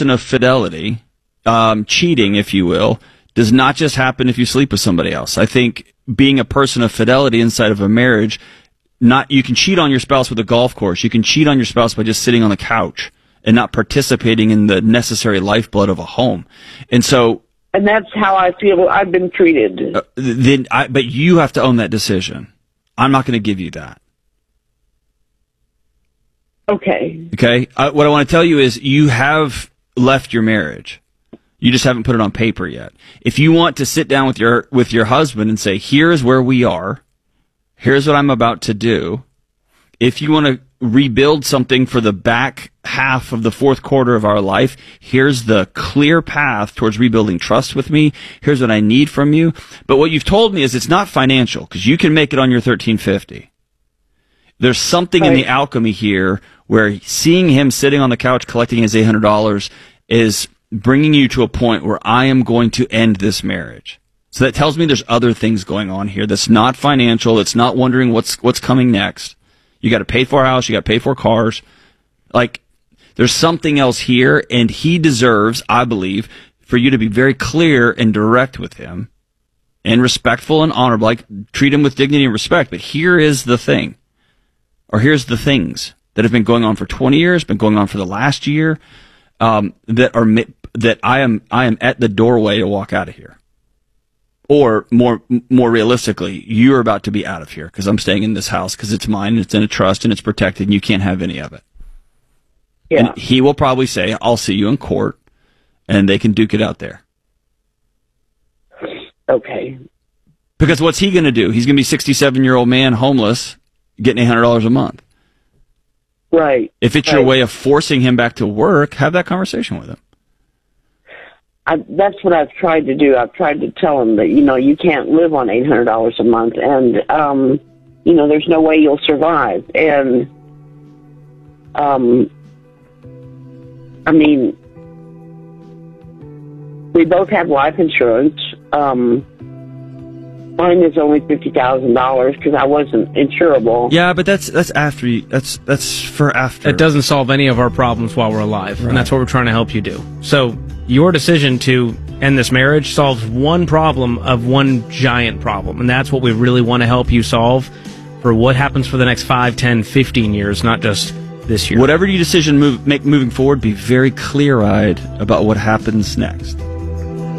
person of fidelity, cheating, if you will, does not just happen if you sleep with somebody else. I think being a person of fidelity inside of a marriage, you can cheat on your spouse with a golf course. You can cheat on your spouse by just sitting on the couch and not participating in the necessary lifeblood of a home. And that's how I feel I've been treated. But you have to own that decision. I'm not going to give you that. Okay. Okay. What I want to tell you is you have left your marriage. You just haven't put it on paper yet. If you want to sit down with your husband and say, here's where we are, here's what I'm about to do. If you want to rebuild something for the back half of the fourth quarter of our life, here's the clear path towards rebuilding trust with me. Here's what I need from you. But what you've told me is it's not financial, because you can make it on your 1350. There's something in the alchemy here where seeing him sitting on the couch collecting his $800 is bringing you to a point where I am going to end this marriage. So that tells me there's other things going on here that's not financial. It's not wondering what's coming next. You got to pay for a house. You got to pay for cars. Like, there's something else here, and he deserves, I believe, for you to be very clear and direct with him and respectful and honorable. Like, treat him with dignity and respect. But here is the thing, or here's the things that have been going on for 20 years, been going on for the last year, that I am at the doorway to walk out of here. Or more realistically, you're about to be out of here because I'm staying in this house because it's mine, and it's in a trust, and it's protected, and you can't have any of it. Yeah. And he will probably say, I'll see you in court, and they can duke it out there. Okay. Because what's he going to do? He's going to be a 67-year-old man, homeless, getting $800 a month. Right. If it's your way of forcing him back to work, have that conversation with him. That's what I've tried to do. I've tried to tell him that, you can't live on $800 a month, and, there's no way you'll survive. And, we both have life insurance. Mine is only $50,000 because I wasn't insurable. Yeah, but that's after you. That's for after. It doesn't solve any of our problems while we're alive, and that's what we're trying to help you do. So your decision to end this marriage solves one problem of one giant problem, and that's what we really want to help you solve for what happens for the next 5, 10, 15 years, not just this year. Whatever your decision make moving forward, be very clear-eyed about what happens next.